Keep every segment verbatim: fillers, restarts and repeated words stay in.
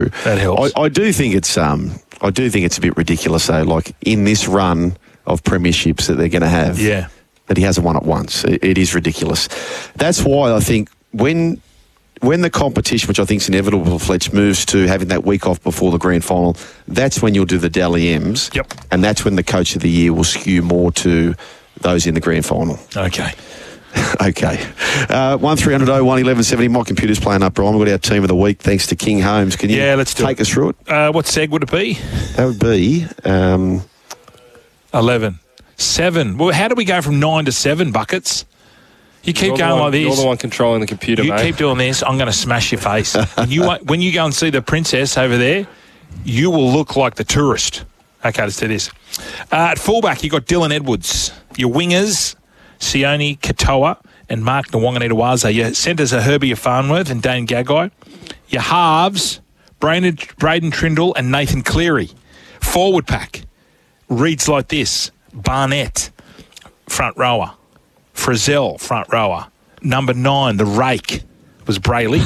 That helps. I, I do think it's um, I do think it's a bit ridiculous though. Like in this run of premierships that they're going to have, yeah, that he hasn't won it once. It, it is ridiculous. That's why I think when when the competition, which I think is inevitable for Fletch, moves to having that week off before the grand final, that's when you'll do the Dally M's. Yep. And that's when the coach of the year will skew more to those in the grand final. Okay. Okay. Uh, one three hundred oh one eleven seventy. My computer's playing up, Brian. We've got our team of the week thanks to King Holmes. Can you yeah, let's do take it. us through it? Uh, what seg would it be? That would be... Um, eleven. Seven. Well, how do we go from nine to seven buckets? You keep You're going one, like this. You're the one controlling the computer, You mate. keep doing this, I'm going to smash your face. And you won't, when you go and see the princess over there, you will look like the tourist. Okay, let's do this. Uh, at fullback, you've got Dylan Edwards. Your wingers, Sione Katoa and Mark Nwanganitawaza. Your centres are Herbie Farnworth and Dane Gagai. Your halves, Braden, Braden Trindle and Nathan Cleary. Forward pack reads like this. Barnett, front rower. Frizzell, front rower. Number nine, the rake, was Brayley.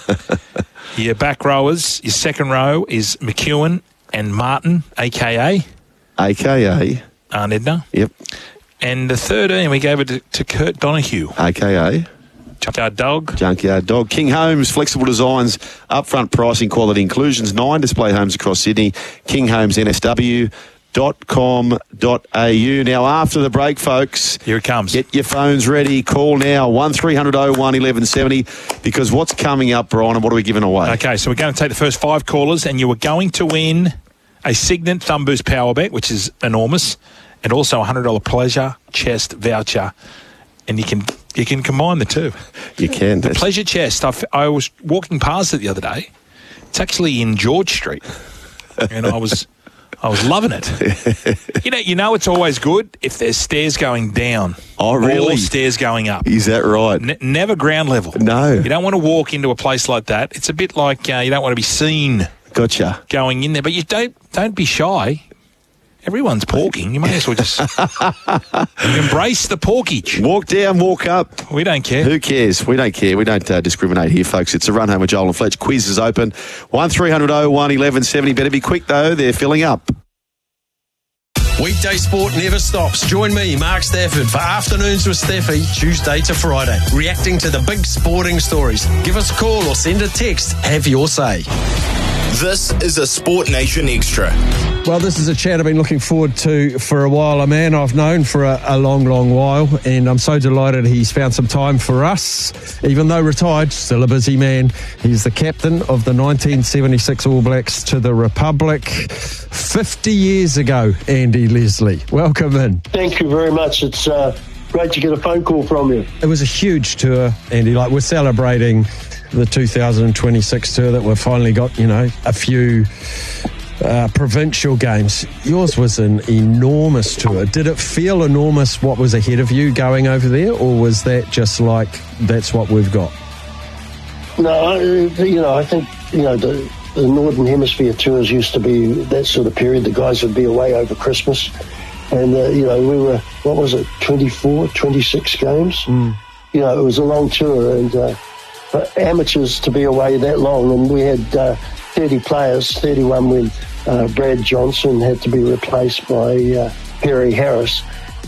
Your back rowers, your second row is McEwen and Martin, a k a. A K A. Arn Edna. Yep. And the thirteen, we gave it to, to Kurt Donahue. A K A. Junkyard Dog. Junkyard Dog. King Holmes, flexible designs, upfront pricing, quality inclusions, nine display homes across Sydney. King Holmes N S W dot com dot a u. Now, after the break, folks, Here it comes. Get your phones ready. Call now, one three hundred oh one eleven seventy, because what's coming up, Brian, and what are we giving away? Okay, so we're going to take the first five callers, and you are going to win a Signet Thumb Boost Power Bet, which is enormous, and also a one hundred dollars Pleasure Chest voucher. And you can you can combine the two. You can. The Pleasure Chest, I, f- I was walking past it the other day. It's actually in George Street, and I was... I was loving it. You know, you know it's always good if there's stairs going down. Oh, really? Or stairs going up. Is that right? N- never ground level. No. You don't want to walk into a place like that. It's a bit like uh, you don't want to be seen Gotcha. going in there. But you don't don't be shy. Everyone's porking. You may as well just embrace the porkage. Walk down, walk up. We don't care. Who cares? We don't care. We don't uh, discriminate here, folks. It's a run home with Joel and Fletch. Quiz is open. one three hundred oh one eleven seventy. Better be quick, though. They're filling up. Weekday sport never stops. Join me, Mark Stafford, for Afternoons with Staffy, Tuesday to Friday, reacting to the big sporting stories. Give us a call or send a text. Have your say. This is a Sport Nation Extra. Well, this is a chat I've been looking forward to for a while. A man I've known for a, a long, long while, and I'm so delighted he's found some time for us. Even though retired, still a busy man. He's the captain of the nineteen seventy-six All Blacks to the Republic fifty years ago, Andy Leslie. Welcome in. Thank you very much. It's uh, great to get a phone call from you. It was a huge tour, Andy. Like, we're celebrating the two thousand twenty-six tour that we've finally got, you know, a few uh, provincial games. Yours was an enormous tour. Did it feel enormous what was ahead of you going over there, or was that just like, that's what we've got? No, I, you know, I think, you know, the, the Northern Hemisphere tours used to be that sort of period. The guys would be away over Christmas. And, uh, you know, we were, what was it, twenty-four, twenty-six games? Mm. You know, it was a long tour, and uh, for amateurs to be away that long, and we had uh, thirty players, thirty-one when uh, Brad Johnson had to be replaced by uh, Perry Harris.